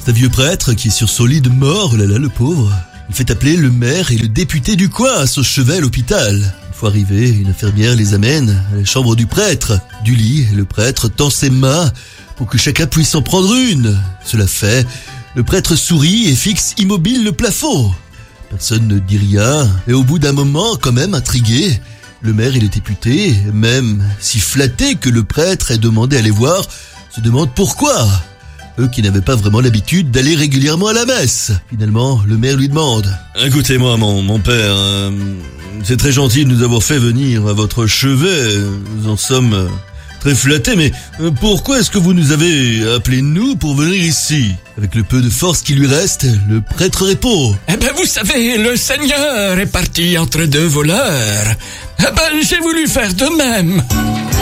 C'est un vieux prêtre qui est sur son lit de mort, oh là là, le pauvre. Il fait appeler le maire et le député du coin à son chevet à l'hôpital. Une fois arrivé, une infirmière les amène à la chambre du prêtre. Du lit, le prêtre tend ses mains pour que chacun puisse en prendre une. Cela fait, le prêtre sourit et fixe immobile le plafond. Personne ne dit rien, et au bout d'un moment, quand même intrigué, le maire et le député, même si flattés que le prêtre ait demandé à les voir, se demandent pourquoi. Eux qui n'avaient pas vraiment l'habitude d'aller régulièrement à la messe. Finalement, le maire lui demande: Écoutez-moi, mon père, c'est très gentil de nous avoir fait venir à votre chevet. Nous en sommes très flattés, mais pourquoi est-ce que vous nous avez appelés nous pour venir ici? Avec le peu de force qui lui reste, le prêtre répond: vous savez, le Seigneur est parti entre deux voleurs. J'ai voulu faire de même.